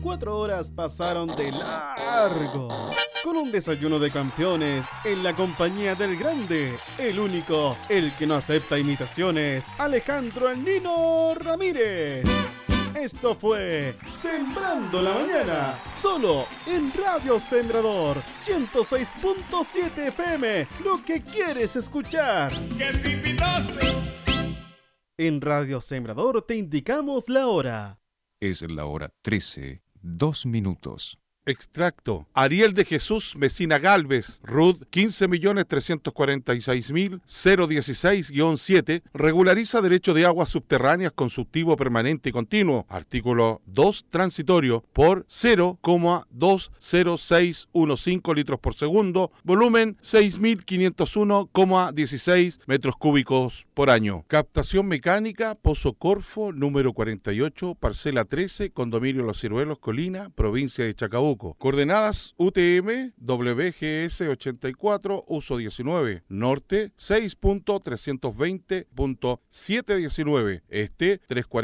24 horas pasaron de largo. Con un desayuno de campeones en la compañía del grande, el único, el que no acepta imitaciones, Alejandro El Nino Ramírez. Esto fue Sembrando la Mañana, solo en Radio Sembrador 106.7 FM, lo que quieres escuchar. En Radio Sembrador te indicamos la hora. Es la hora 13, 2 minutos. Extracto. Ariel de Jesús Mesina Galvez, RUD 15.346.016-7, regulariza derecho de aguas subterráneas consultivo permanente y continuo. Artículo 2 transitorio por 0,20615 litros por segundo, volumen 6.501,16 metros cúbicos por año. Captación mecánica, Pozo Corfo, número 48, parcela 13, condominio Los Ciruelos, Colina, provincia de Chacabuco. Coordenadas UTM WGS 84, uso 19, norte 6.320.719, este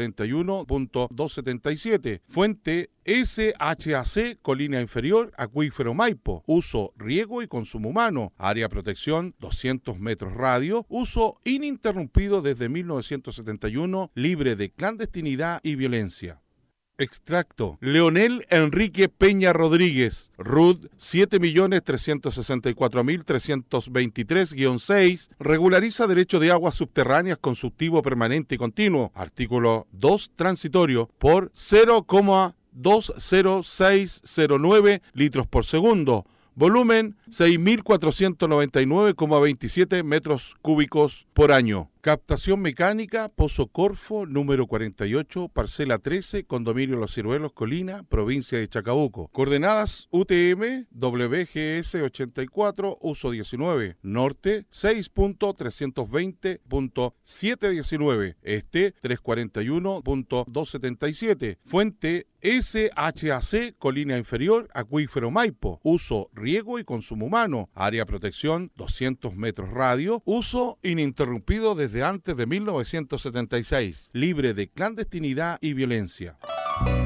341.277, fuente SHAC, Colina Inferior, Acuífero Maipo, uso riego y consumo humano, área protección 200 metros radio, uso ininterrumpido desde 1971, libre de clandestinidad y violencia. Extracto. Leonel Enrique Peña Rodríguez, RUD 7.364.323-6, regulariza derecho de aguas subterráneas consultivo permanente y continuo. Artículo 2 transitorio por 0,20609 litros por segundo. Volumen 6.499,27 metros cúbicos por año. Captación mecánica, Pozo Corfo, número 48, parcela 13, condominio Los Ciruelos, Colina, provincia de Chacabuco. Coordenadas UTM, WGS 84, uso 19, norte 6.320.719, este 341.277, fuente SHAC, Colina Inferior, Acuífero Maipo, uso riego y consumo humano, área protección 200 metros radio, uso ininterrumpido desde antes de 1976, libre de clandestinidad y violencia.